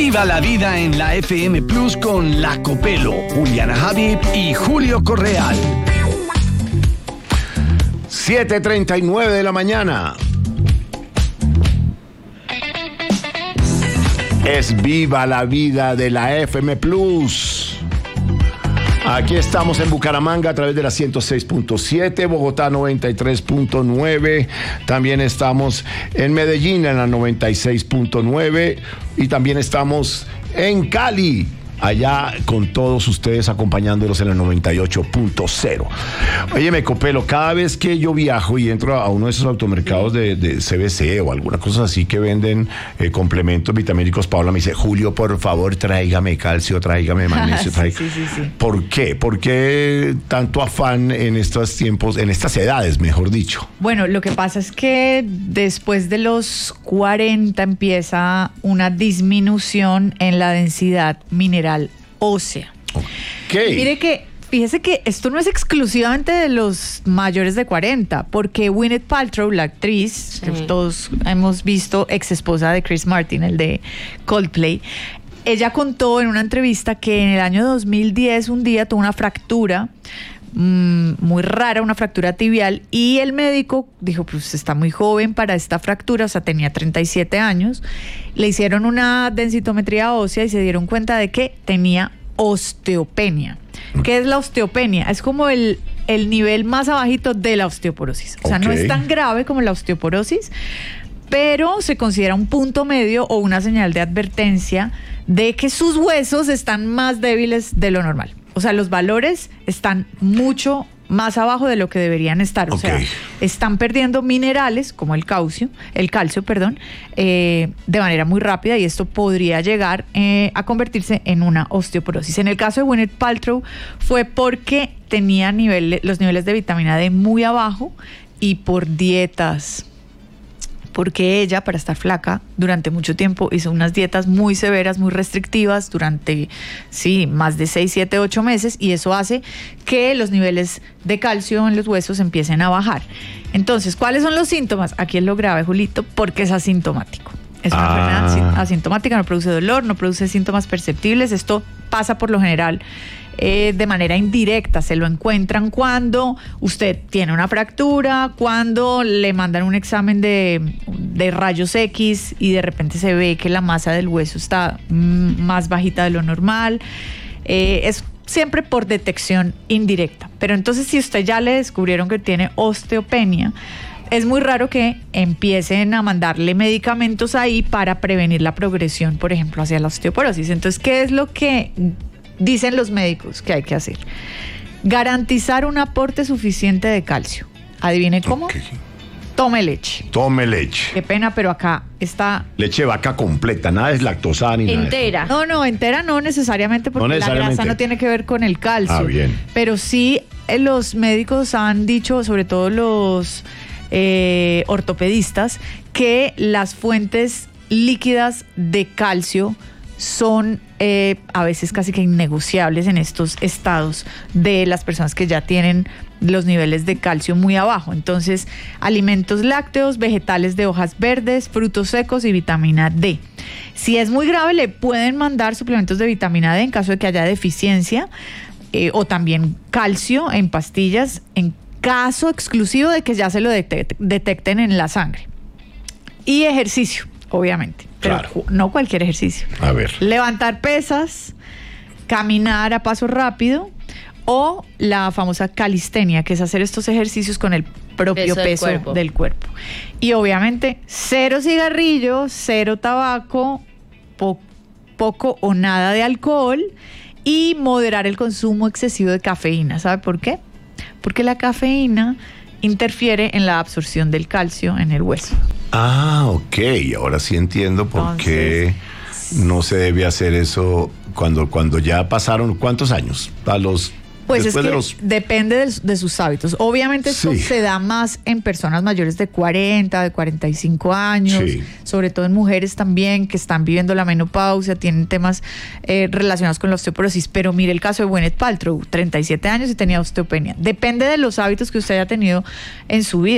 Viva la vida en la FM Plus con La Copelo, Juliana Habib y Julio Correal. 7:39 de la mañana. Es Viva la vida de la FM Plus. Aquí estamos en Bucaramanga a través de la 106.7, Bogotá 93.9. También estamos en Medellín en la 96.9 y también estamos en Cali, allá con todos ustedes acompañándolos en el 98.0. Óyeme, Copelo, cada vez que yo viajo y entro a uno de esos automercados de CBC o alguna cosa así que venden complementos vitamínicos, Paola me dice: Julio, por favor, tráigame calcio, tráigame magnesio. Sí. ¿Por qué? ¿Por qué tanto afán en estos tiempos, en estas edades, mejor dicho? Bueno, lo que pasa es que después de los 40 empieza una disminución en la densidad mineral ósea. Okay. Mire que, fíjese que esto no es exclusivamente de los mayores de 40, porque Gwyneth Paltrow, la actriz, que todos hemos visto, ex esposa de Chris Martin, el de Coldplay, ella contó en una entrevista que en el año 2010 un día tuvo una fractura muy rara, una fractura tibial, y el médico dijo: pues está muy joven para esta fractura, o sea, tenía 37 años. Le hicieron una densitometría ósea y se dieron cuenta de que tenía osteopenia. ¿Qué es la osteopenia? Es como el nivel más abajito de la osteoporosis. O sea, no es tan grave como la osteoporosis, pero se considera un punto medio o una señal de advertencia de que sus huesos están más débiles de lo normal. O sea, los valores están mucho más abajo de lo que deberían estar. O sea, están perdiendo minerales como el calcio, de manera muy rápida, y esto podría llegar a convertirse en una osteoporosis. En el caso de Gwyneth Paltrow fue porque tenía los niveles de vitamina D muy abajo y por dietas. Porque ella, para estar flaca, durante mucho tiempo hizo unas dietas muy severas, muy restrictivas, durante, más de 6, 7, 8 meses, y eso hace que los niveles de calcio en los huesos empiecen a bajar. Entonces, ¿cuáles son los síntomas? Aquí es lo grave, Julito, porque es asintomático. Es una enfermedad asintomática, no produce dolor, no produce síntomas perceptibles. Esto pasa por lo general de manera indirecta. Se lo encuentran cuando usted tiene una fractura, cuando le mandan un examen de rayos X y de repente se ve que la masa del hueso está más bajita de lo normal. Es siempre por detección indirecta. Pero entonces, si usted ya le descubrieron que tiene osteopenia, es muy raro que empiecen a mandarle medicamentos ahí para prevenir la progresión, por ejemplo, hacia la osteoporosis. Entonces, ¿qué es lo que dicen los médicos que hay que hacer? Garantizar un aporte suficiente de calcio. ¿Adivine cómo? Tome leche. Tome leche. Qué pena, pero acá está... Leche de vaca completa, nada es lactosada ni nada. Entera. No, entera no necesariamente, porque la grasa no tiene que ver con el calcio. Ah, bien. Pero sí, los médicos han dicho, sobre todo los ortopedistas, que las fuentes líquidas de calcio son a veces casi que innegociables en estos estados de las personas que ya tienen los niveles de calcio muy abajo. Entonces, alimentos lácteos, vegetales de hojas verdes, frutos secos y vitamina D. Si es muy grave, le pueden mandar suplementos de vitamina D en caso de que haya deficiencia, o también calcio en pastillas en caso exclusivo de que ya se lo detecten en la sangre. Y ejercicio, obviamente. Pero no cualquier ejercicio. A ver. Levantar pesas, caminar a paso rápido, o la famosa calistenia, que es hacer estos ejercicios con el propio peso del cuerpo. Y obviamente, 0 cigarrillos, 0 tabaco, poco o nada de alcohol, y moderar el consumo excesivo de cafeína. ¿Sabe por qué? Porque la cafeína interfiere en la absorción del calcio en el hueso. Ah, ok. Ahora sí entiendo por qué no se debe hacer eso cuando ya pasaron ¿cuántos años? Pues es que depende de sus hábitos. Obviamente esto se da más en personas mayores de 40, de 45 años, sobre todo en mujeres también que están viviendo la menopausia, tienen temas relacionados con la osteoporosis. Pero mire el caso de Gwyneth Paltrow, 37 años y tenía osteopenia. Depende de los hábitos que usted haya tenido en su vida.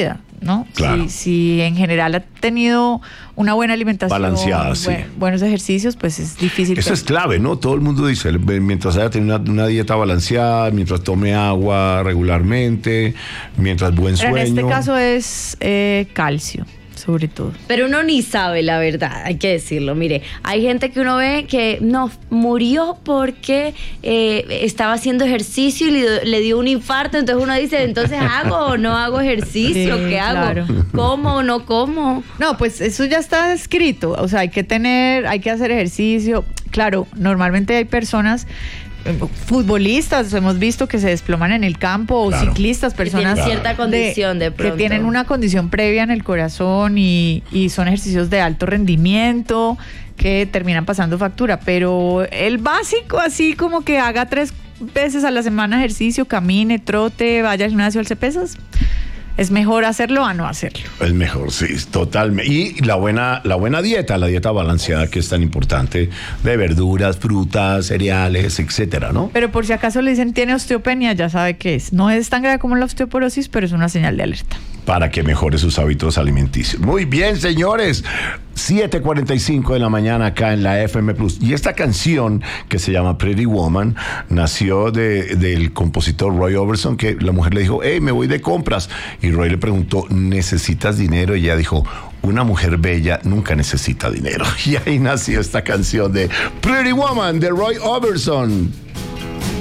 ¿no? Claro. Si en general ha tenido una buena alimentación, balanceada, sí. buenos ejercicios, pues es difícil. Eso es clave, ¿no? Todo el mundo dice, mientras haya tenido una dieta balanceada, mientras tome agua regularmente, mientras buen sueño. Pero en este caso es calcio, sobre todo. Pero uno ni sabe la verdad, hay que decirlo. Mire, hay gente que uno ve que no, murió porque estaba haciendo ejercicio y le dio un infarto. Entonces uno dice, entonces ¿hago o no hago ejercicio? Sí, ¿Qué hago? claro. ¿Como o no como? No, pues eso ya está escrito. O sea, hay que hacer ejercicio. Claro, normalmente hay personas, futbolistas, hemos visto que se desploman en el campo, Claro. o ciclistas, personas tienen cierta condición de pronto. que tienen una condición previa en el corazón y son ejercicios de alto rendimiento que terminan pasando factura, pero el básico, así como que haga 3 veces a la semana ejercicio, camine, trote, vaya al gimnasio, alce pesas, es mejor hacerlo a no hacerlo. Es mejor, sí, totalmente. Y la buena dieta, la dieta balanceada que es tan importante, de verduras, frutas, cereales, etcétera, ¿no? Pero por si acaso le dicen tiene osteopenia, ya sabe qué es. No es tan grave como la osteoporosis, pero es una señal de alerta. Para que mejore sus hábitos alimenticios. Muy bien, señores. 7:45 de la mañana acá en la FM Plus. Y esta canción, que se llama Pretty Woman, nació del compositor Roy Orbison, que la mujer le dijo, hey, me voy de compras. Y Roy le preguntó, ¿necesitas dinero? Y ella dijo, una mujer bella nunca necesita dinero. Y ahí nació esta canción de Pretty Woman de Roy Orbison.